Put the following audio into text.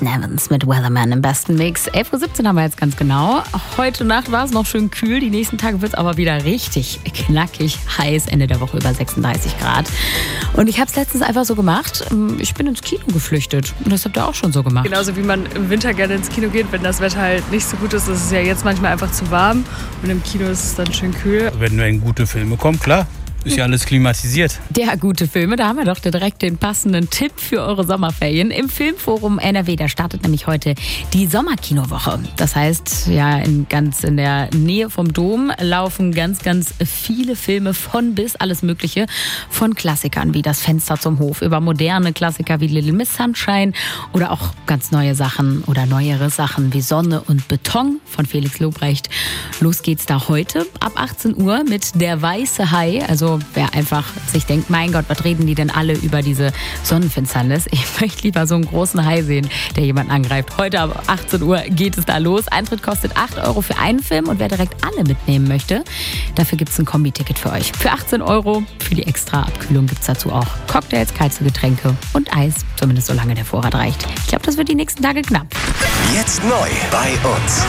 Evans mit Weatherman im besten Mix. 11.17 Uhr haben wir jetzt ganz genau. Heute Nacht war es noch schön kühl. Die nächsten Tage wird es aber wieder richtig knackig heiß. Ende der Woche über 36 Grad. Und ich habe es letztens einfach so gemacht. Ich bin ins Kino geflüchtet. Und das habt ihr auch schon so gemacht. Genauso wie man im Winter gerne ins Kino geht, wenn das Wetter halt nicht so gut ist. Es ist ja jetzt manchmal einfach zu warm. Und im Kino ist es dann schön kühl. Wenn gute Filme kommen, klar. Ist ja alles klimatisiert. Der gute Filme, da haben wir doch direkt den passenden Tipp für eure Sommerferien. Im Filmforum NRW, da startet nämlich heute die Sommerkinowoche. Das heißt, ja, ganz in der Nähe vom Dom laufen ganz, ganz viele Filme von bis, alles Mögliche. Von Klassikern wie Das Fenster zum Hof, über moderne Klassiker wie Little Miss Sunshine oder auch ganz neue Sachen oder neuere Sachen wie Sonne und Beton von Felix Lobrecht. Los geht's da heute ab 18 Uhr mit Der weiße Hai, also wer einfach sich denkt, mein Gott, was reden die denn alle über diese Sonnenfinsternis? Ich möchte lieber so einen großen Hai sehen, der jemanden angreift. Heute ab 18 Uhr geht es da los. Eintritt kostet 8 € für einen Film und wer direkt alle mitnehmen möchte, dafür gibt es ein Kombi-Ticket für euch. Für 18 €, für die extra Abkühlung gibt es dazu auch Cocktails, kalte Getränke und Eis, zumindest solange der Vorrat reicht. Ich glaube, das wird die nächsten Tage knapp. Jetzt neu bei uns.